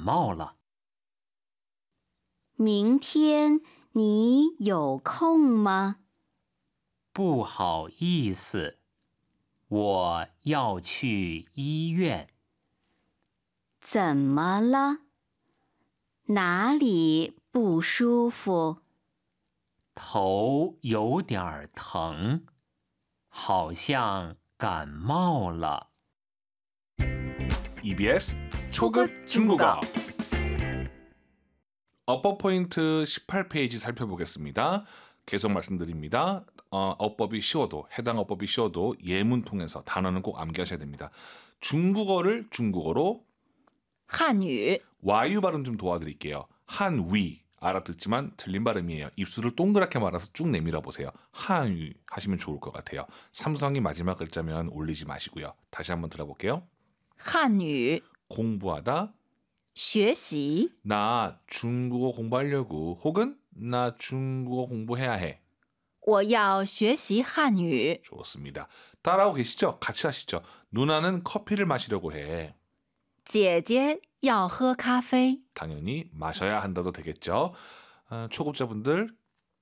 冒了。 明天你有空吗？ 不好意思，我要去医院。 怎么了？哪里不舒服？ 头有点疼，好像感冒了。 EBS 초급 중국어 어법 포인트 18페이지 살펴보겠습니다. 계속 말씀드립니다. 어법이 쉬워도 해당 어법이 쉬워도 예문 통해서 단어는 꼭 암기하셔야 됩니다. 중국어를 중국어로 汉语 와유 발음 좀 도와드릴게요. 한위 알아듣지만 틀린 발음이에요. 입술을 동그랗게 말아서 쭉 내밀어 보세요. 한유 하시면 좋을 것 같아요. 삼성이 마지막 글자면 올리지 마시고요. 다시 한번 들어볼게요. 汉语 공부하다 学习 나 중국어 공부하려고 혹은 나 중국어 공부해야 해. 我要学习汉语 좋습니다. 따라하고 계시죠? 같이 하시죠. 누나는 커피를 마시려고 해. 姐姐要喝咖啡 당연히 마셔야 한다도 되겠죠. 초급자분들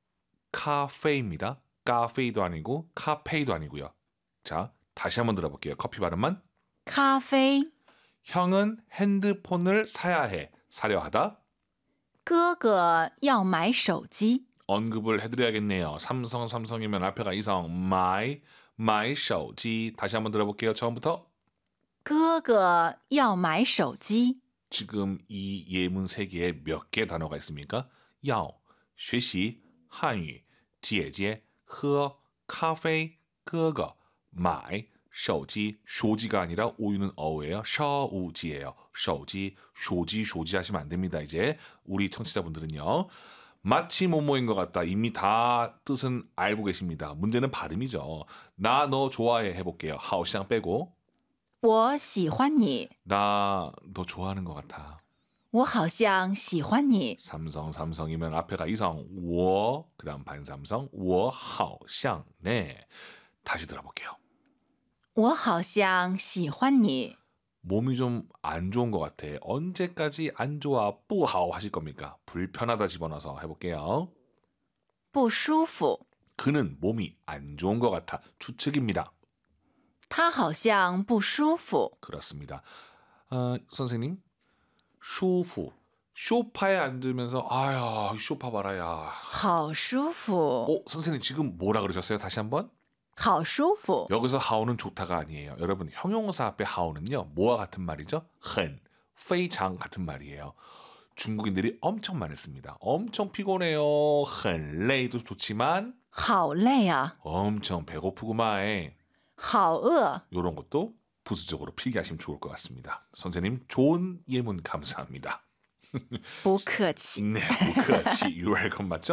카페입니다. 카페이도 아니고 카페이도 아니고요. 자, 다시 한번 들어볼게요. 커피 발음만. 咖啡 형은 핸드폰을 사야 해. 사려 하다. 哥哥要买手机 언급을 해드려야겠네요. 삼성이면 앞에가 이성. 마이手机. 다시 한번 들어볼게요. 처음부터. 哥哥要买手机 지금 이 예문 세 개에 몇 개 단어가 있습니까? 要学习汉语姐姐喝咖啡哥哥买手机쇼지가 아니라 오유는 어우예요. 셔우지예요. 쇼지 하시면 안 됩니다. 이제 우리 청취자분들은요. 마치 뭐뭐인 것 같다. 이미 다 뜻은 알고 계십니다. 문제는 발음이죠. 나 너 좋아해 해볼게요. 하오샹 빼고 我喜欢你 나 너 좋아하는 것 같아. 我好像喜欢你 삼성이면 앞에가 이성, 我 그다음 반삼성, 我好像 네. 다시 들어볼게요. 我好像喜欢你 몸이 좀 안 좋은 것 같아. 언제까지 안 좋아? 不好 하실 겁니까? 불편하다 집어넣어서 해볼게요. 不舒服 그는 몸이 안 좋은 것 같아. 추측입니다. 他好像不舒服 그렇습니다. 선생님, 舒服 쇼파에 앉으면서 아야 쇼파 봐라야. 好舒服 선생님 지금 뭐라 그러셨어요? 다시 한번. 好舒服 여기서 하오는 좋다가 아니에요. 여러분 형용사 앞에 하오는요. 뭐와 같은 말이죠? 很, 非常 같은 말이에요. 중국인들이 엄청 많이 씁니다. 엄청 피곤해요. 很累도 좋지만 好累啊 엄청 배고프구만. 好饿 이런 것도 부수적으로 필기하시면 좋을 것 같습니다. 선생님 좋은 예문 감사합니다. 不客气 네, 그렇지. 유알건 맞죠?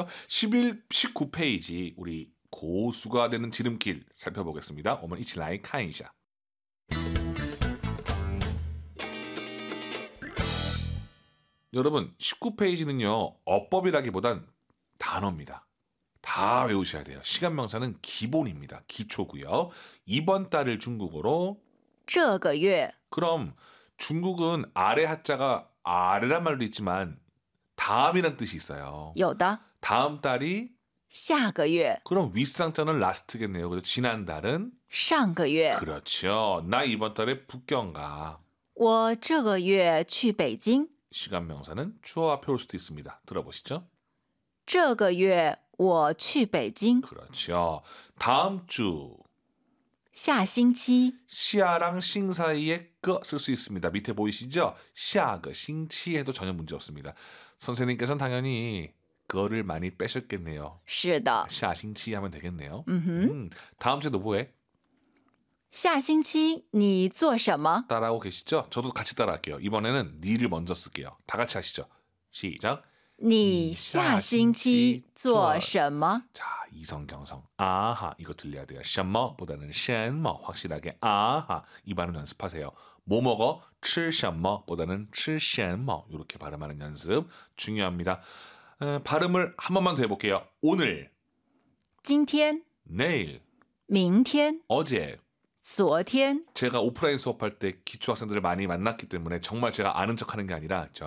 19페이지 우리 고수가 되는 지름길 살펴보겠습니다. 我们一起来看一下. 여러분 19페이지는요. 어법이라기보단 단어입니다. 다 외우셔야 돼요. 시간명사는 기본입니다. 기초고요. 이번 달을 중국어로 这个月 그럼 중국은 아래 하자가 아래란 말도 있지만 다음이란 뜻이 있어요. 有的 다음 달이 下个月 그럼 윗상자는 라스트겠네요. 그래서 지난 달은 上个月 그렇죠. 나 이번 달에 북경 가. 我这个月去北京 시간 명사는 주어 앞에 올 수도 있습니다. 들어보시죠. 这个月我去北京 그렇죠. 다음 주 下星期 시아랑 싱 사이에 거 쓸 수 있습니다. 밑에 보이시죠? 시아거 싱치 해도 전혀 문제 없습니다. 선생님께서는 당연히 거를 많이 빼셨겠네요. 是的 시아 싱치 하면 되겠네요. 嗯哼 다음 주에 너 뭐해? 下星期你做什么 따라하고 계시죠? 저도 같이 따라할게요. 이번에는 니를 먼저 쓸게요. 다 같이 하시죠. 시작. 你下星期做什么 자, 이성경성. 아하, 이거 들려야 돼요. 什么 보다는 什么 확실하게 아하 이 발음 연습하세요. 뭐 먹어? 吃什么 보다는 吃什么 이렇게 발음하는 연습 중요합니다. 발음을 한 번만 더 해볼게요. 오늘, 今天 내일, 明天 어제. 昨天 제가 오프라인 수업할 때 기초 학생들을 많이 만났기 때문에 정말 제가 아는 척하는 게 아니라